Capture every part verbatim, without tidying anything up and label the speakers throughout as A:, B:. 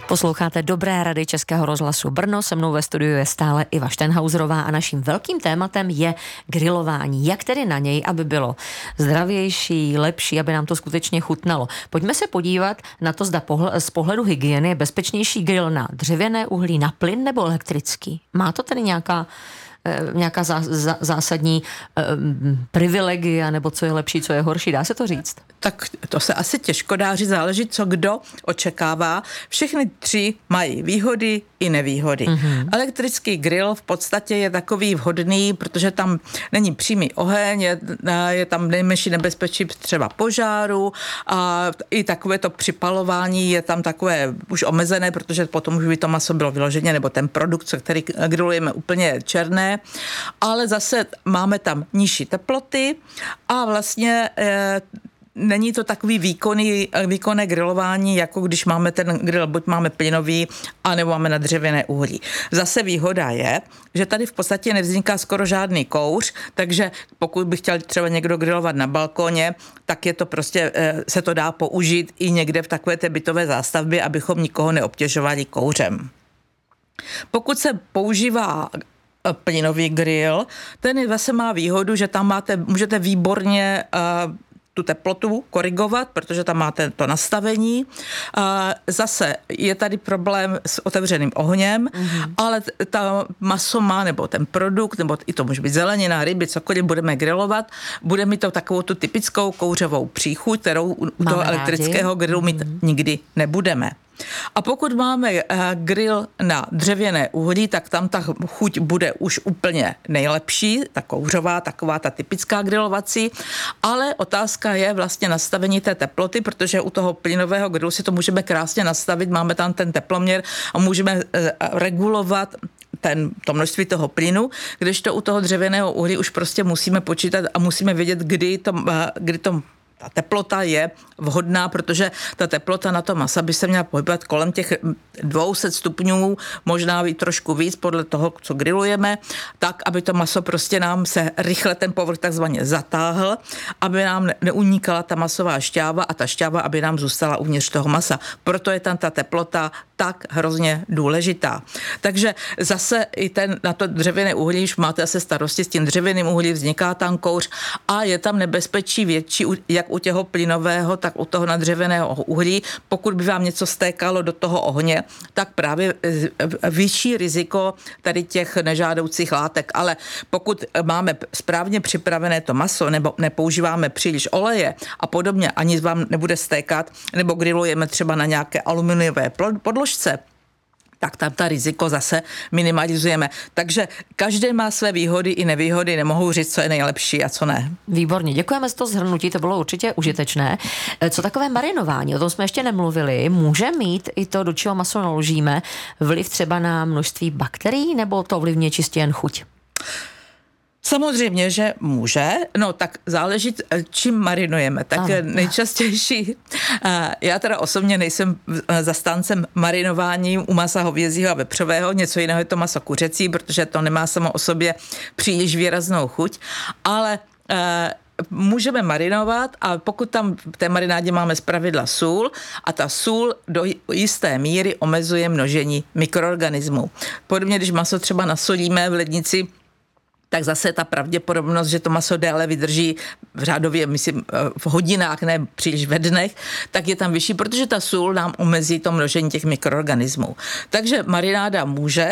A: Posloucháte Dobré rady Českého rozhlasu Brno, se mnou ve studiu je stále Iva Štenhauserová a naším velkým tématem je grilování. Jak tedy na něj, aby bylo zdravější, lepší, aby nám to skutečně chutnalo. Pojďme se podívat na to, zda pohl- z pohledu hygieny je bezpečnější grill na dřevěné uhlí, na plyn nebo elektrický. Má to tedy nějaká nějaká zá, zá, zásadní um, privilegia, nebo co je lepší, co je horší, dá se to říct?
B: Tak to se asi těžko dá říct, záleží, co kdo očekává. Všechny tři mají výhody i nevýhody. Mm-hmm. Elektrický grill v podstatě je takový vhodný, protože tam není přímý oheň, je, je tam nejmenší nebezpečí třeba požáru a i takové to připalování je tam takové už omezené, protože potom už by to maso bylo vyloženě, nebo ten produkt, který grillujeme, úplně černé, ale zase máme tam nižší teploty a vlastně e, není to takový výkonný, výkonné grilování, jako když máme ten grill, buď máme plynový, anebo máme na dřevěné uhlí. Zase výhoda je, že tady v podstatě nevzniká skoro žádný kouř, takže pokud by chtěl třeba někdo grilovat na balkoně, tak je to prostě, se to dá použít i někde v takové té bytové zástavbě, abychom nikoho neobtěžovali kouřem. Pokud se používá plynový grill, ten zase má výhodu, že tam máte, můžete výborně uh, tu teplotu korigovat, protože tam máte to nastavení. Uh, zase je tady problém s otevřeným ohněm, mm-hmm. ale ta maso má, nebo ten produkt, nebo i to může být zelenina, ryby, cokoliv budeme grilovat, bude mít to takovou tu typickou kouřovou příchuť, kterou u Máme toho elektrického rádi. grillu mít mm-hmm. nikdy nebudeme. A pokud máme grill na dřevěné uhlí, tak tam ta chuť bude už úplně nejlepší, ta kouřová, taková ta typická grilovací, ale otázka je vlastně nastavení té teploty, protože u toho plynového grillu si to můžeme krásně nastavit, máme tam ten teploměr a můžeme regulovat ten, to množství toho plynu, kdežto u toho dřevěného uhlí už prostě musíme počítat a musíme vědět, kdy to, kdy to ta teplota je vhodná, protože ta teplota na to masa by se měla pohybovat kolem těch dvě stě stupňů, možná i trošku víc podle toho, co grillujeme, tak, aby to maso prostě nám se rychle ten povrch takzvaně zatáhl, aby nám neunikala ta masová šťáva a ta šťáva, aby nám zůstala uvnitř toho masa. Proto je tam ta teplota tak hrozně důležitá. Takže zase i ten, na to dřevěné uhlí, už máte asi starosti s tím dřevěným uhlí, vzniká tam kouř a je tam nebezpečí větší, jak u těho plynového, tak u toho nadřevěného uhlí. Pokud by vám něco stékalo do toho ohně, tak právě vyšší riziko tady těch nežádoucích látek. Ale pokud máme správně připravené to maso, nebo nepoužíváme příliš oleje a podobně, ani vám nebude stékat, nebo grillujeme třeba na nějaké aluminiové podložce, tak tam ta riziko zase minimalizujeme. Takže každý má své výhody i nevýhody, nemohou říct, co je nejlepší a co ne.
A: Výborně, děkujeme za to shrnutí, to bylo určitě užitečné. Co takové marinování, o tom jsme ještě nemluvili, může mít i to, do čeho maso naložíme, vliv třeba na množství bakterií, nebo to ovlivňuje čistě jen chuť?
B: Samozřejmě, že může, no tak záleží, čím marinujeme. Tak ano. Nejčastější, já teda osobně nejsem zastáncem marinování u masa hovězího a vepřového, něco jiného je to maso kuřecí, protože to nemá samo o sobě příliš výraznou chuť, ale můžeme marinovat a pokud tam v té marinádě máme zpravidla sůl a ta sůl do jisté míry omezuje množení mikroorganismů. Podobně, když maso třeba nasolíme v lednici, tak zase ta pravděpodobnost, že to maso déle vydrží v řádově, myslím, v hodinách, ne příliš ve dnech, tak je tam vyšší, protože ta sůl nám omezí to množení těch mikroorganismů. Takže marináda může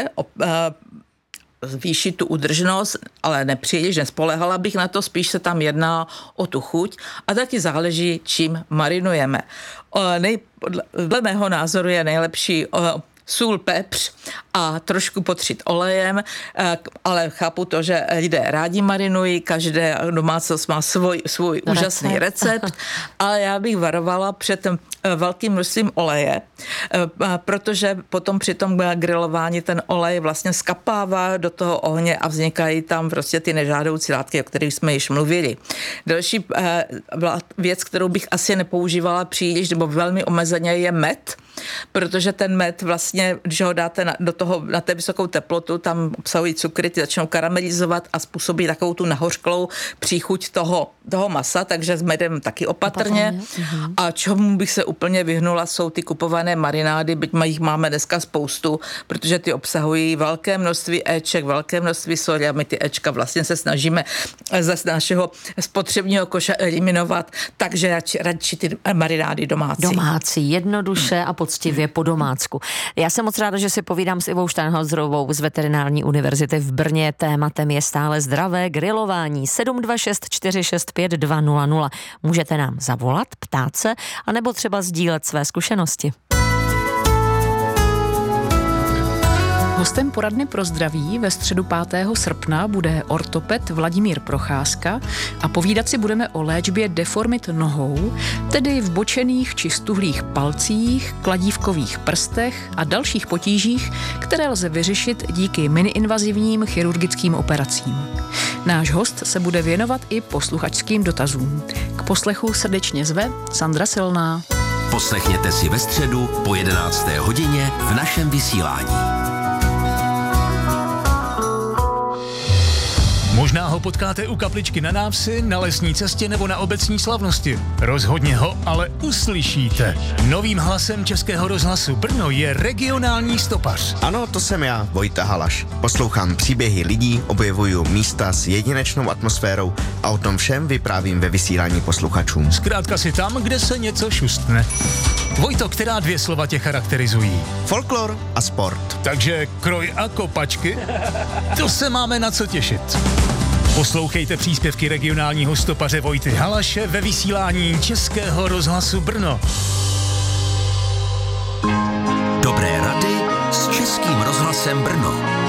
B: zvýšit tu udržnost, ale nepříliš, nespoléhala bych na to, spíš se tam jedná o tu chuť a taky záleží, čím marinujeme. Nej, dle mého názoru je nejlepší sůl, pepř a trošku potřít olejem, ale chápu to, že lidé rádi marinují, každé domácnost má svůj, svůj recept. úžasný recept, ale já bych varovala před velkým množstvím oleje, protože potom při tom grilování ten olej vlastně skapává do toho ohně a vznikají tam prostě ty nežádoucí látky, o kterých jsme již mluvili. Další věc, kterou bych asi nepoužívala příliš, nebo velmi omezeně, je med, protože ten med vlastně, když ho dáte na, do toho, na té vysokou teplotu, tam obsahují cukry, ty začnou karamelizovat a způsobí takovou tu nahořklou příchuť toho toho masa, takže s medem taky opatrně.
A: opatrně.
B: A čemu bych se úplně vyhnula, jsou ty kupované marinády, byť jich máme dneska spoustu, protože ty obsahují velké množství éček, velké množství soli a my ty éčka vlastně se snažíme z našeho spotřebního koše eliminovat, takže radši, radši ty marinády domácí.
A: Domácí, jednoduše a poctivě po domácku. Já jsem moc ráda, že si povídám s Ivou Steinhauserovou z Veterinární univerzity v Brně. Tématem je stále zdravé grilování. sedm dva šest čtyři šest pět dva nula nula. Můžete nám zavolat, ptát se, anebo třeba sdílet své zkušenosti.
C: Hostem poradny pro zdraví ve středu pátého srpna bude ortoped Vladimír Procházka a povídat si budeme o léčbě deformit nohou, tedy vbočených či stuhlých palcích, kladívkových prstech a dalších potížích, které lze vyřešit díky miniinvazivním chirurgickým operacím. Náš host se bude věnovat i posluchačským dotazům. K poslechu srdečně zve Sandra Silná.
D: Poslechněte si ve středu po jedenácté hodině v našem vysílání.
E: Možná ho potkáte u kapličky na návsi, na lesní cestě nebo na obecní slavnosti. Rozhodně ho ale uslyšíte. Novým hlasem Českého rozhlasu Brno je regionální stopař.
F: Ano, to jsem já, Vojta Halaš. Poslouchám příběhy lidí, objevuju místa s jedinečnou atmosférou a o tom všem vyprávím ve vysílání posluchačům.
E: Zkrátka si tam, kde se něco šustne. Vojto, která dvě slova tě charakterizují?
F: Folklor a sport.
E: Takže kroj a kopačky? To se máme na co těšit. Poslouchejte příspěvky regionálního stopaře Vojty Halaše ve vysílání Českého rozhlasu Brno.
D: Dobré rady s Českým rozhlasem Brno.